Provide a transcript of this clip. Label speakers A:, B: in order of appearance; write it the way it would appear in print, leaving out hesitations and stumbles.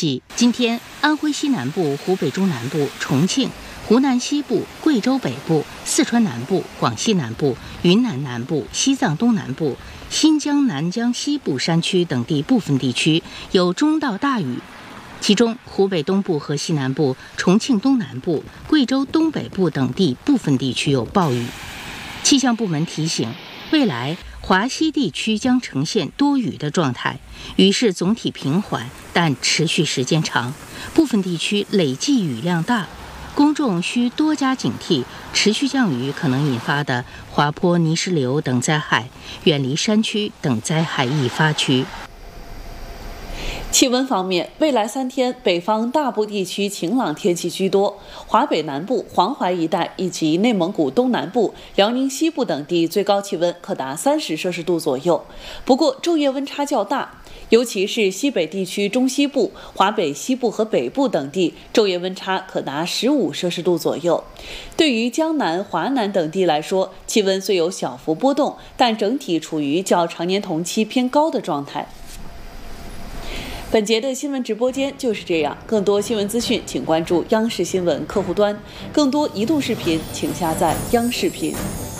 A: 计，今天安徽西南部、湖北中南部、重庆、湖南西部、贵州北部、四川南部、广西南部、云南南部、西藏东南部、新疆南疆西部山区等地部分地区有中到大雨，其中湖北东部和西南部、重庆东南部、贵州东北部等地部分地区有暴雨。气象部门提醒，未来华西地区将呈现多雨的状态，雨势总体平缓，但持续时间长，部分地区累计雨量大，公众需多加警惕持续降雨可能引发的滑坡、泥石流等灾害，远离山区等灾害易发区。
B: 气温方面，未来3天，北方大部地区晴朗天气居多，华北南部、黄淮一带以及内蒙古东南部、辽宁西部等地最高气温可达30摄氏度左右。不过，昼夜温差较大，尤其是西北地区中西部、华北西部和北部等地，昼夜温差可达15摄氏度左右。对于江南、华南等地来说，气温虽有小幅波动，但整体处于较常年同期偏高的状态。本节的新闻直播间就是这样，更多新闻资讯请关注央视新闻客户端，更多移动视频请下载央视频。